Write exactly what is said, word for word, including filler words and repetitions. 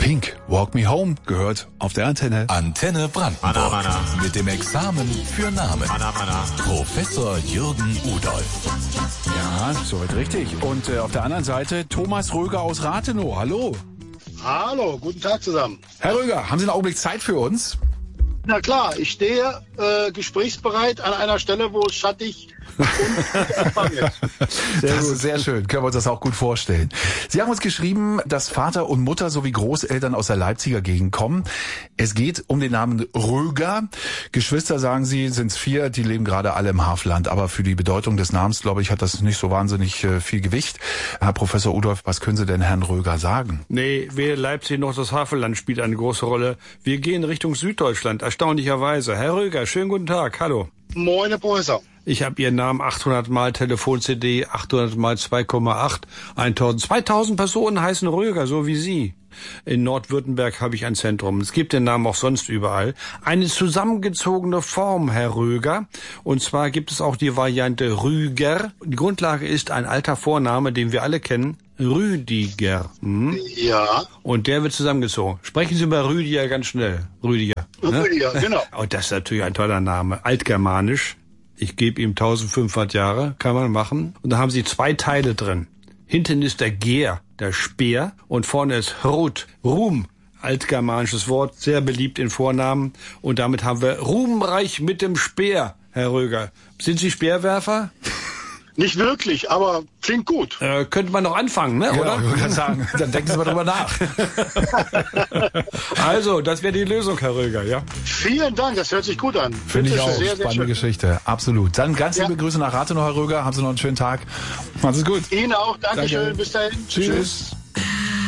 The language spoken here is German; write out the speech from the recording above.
Pink, Walk Me Home, gehört auf der Antenne. Antenne Brandenburg. Mana, mana. Mit dem Examen für Namen. Mana, mana. Professor Jürgen Udolph. Ja, soweit richtig. Und äh, auf der anderen Seite Thomas Röger aus Rathenow. Hallo. Hallo, guten Tag zusammen. Herr Röger, haben Sie einen Augenblick Zeit für uns? Na klar, ich stehe äh, gesprächsbereit an einer Stelle, wo es schattig und empfang ist. Sehr gut, sehr schön. Können wir uns das auch gut vorstellen. Sie haben uns geschrieben, dass Vater und Mutter sowie Großeltern aus der Leipziger Gegend kommen. Es geht um den Namen Röger. Geschwister, sagen Sie, sind es vier, die leben gerade alle im Havelland. Aber für die Bedeutung des Namens, glaube ich, hat das nicht so wahnsinnig äh, viel Gewicht. Herr Professor Udolph, was können Sie denn Herrn Röger sagen? Nee, weder Leipzig noch das Havelland spielt eine große Rolle. Wir gehen Richtung Süddeutschland, erstaunlicherweise. Herr Röger, schönen guten Tag, hallo. Moin, Herr Professor. Ich habe Ihren Namen achthundert Mal, Telefon-C D achthundert Mal zwei Komma acht, tausend. zweitausend Personen heißen Röger, so wie Sie. In Nordwürttemberg habe ich ein Zentrum. Es gibt den Namen auch sonst überall. Eine zusammengezogene Form, Herr Röger. Und zwar gibt es auch die Variante Rüger. Die Grundlage ist ein alter Vorname, den wir alle kennen. Rüdiger. Hm? Ja. Und der wird zusammengezogen. Sprechen Sie über Rüdiger ganz schnell. Rüdiger. Ne? Rüdiger, genau. Und das ist natürlich ein toller Name. Altgermanisch. Ich gebe ihm eintausendfünfhundert Jahre, kann man machen. Und da haben Sie zwei Teile drin. Hinten ist der Gehr, der Speer, und vorne ist Rut, Ruhm. Altgermanisches Wort, sehr beliebt in Vornamen. Und damit haben wir Ruhmreich mit dem Speer, Herr Röger. Sind Sie Speerwerfer? Nicht wirklich, aber klingt gut. Äh, könnte man noch anfangen, ne? Ja, Oder? ich würde sagen, dann denken Sie mal drüber nach. Also, das wäre die Lösung, Herr Röger, ja? Vielen Dank, das hört sich gut an. Finde ich Das auch. ist sehr, sehr Spannende schön. Geschichte. Absolut. Dann ganz Ja. liebe Grüße nach Rathenow, Herr Röger. Haben Sie noch einen schönen Tag. Machen Sie es gut. Ihnen auch, Dankeschön, Danke. bis dahin. Tschüss.